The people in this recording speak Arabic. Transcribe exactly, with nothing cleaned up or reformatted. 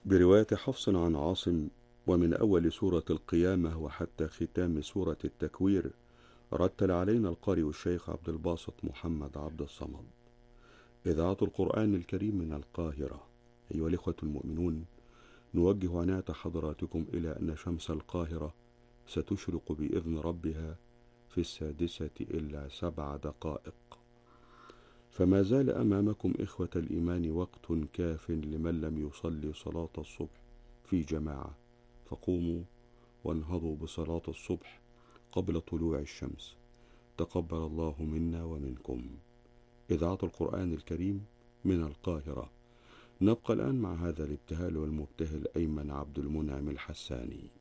برواية حفص عن عاصم: ومن أول سورة القيامة وحتى ختام سورة التكوير. رتل علينا القارئ الشيخ عبد الباسط محمد عبد الصمد. إذاعة القرآن الكريم من القاهرة. أيها الإخوة المؤمنون، نوجه عناية حضراتكم إلى أن شمس القاهرة ستشرق بإذن ربها في السادسة إلا سبع دقائق، فما زال أمامكم إخوة الإيمان وقت كاف لمن لم يصلي صلاة الصبح في جماعة، فقوموا وانهضوا بصلاة الصبح قبل طلوع الشمس. تقبل الله منا ومنكم. إذاعة القرآن الكريم من القاهرة. نبقى الآن مع هذا الابتهال والمبتهل أيمن عبد المنعم الحساني.